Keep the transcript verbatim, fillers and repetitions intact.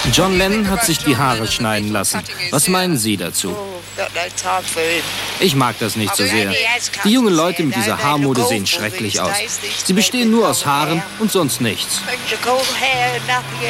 John Lennon hat sich die Haare schneiden lassen. Was meinen Sie dazu? Ich mag das nicht so sehr. Die jungen Leute mit dieser Haarmode sehen schrecklich aus. Sie bestehen nur aus Haaren und sonst nichts.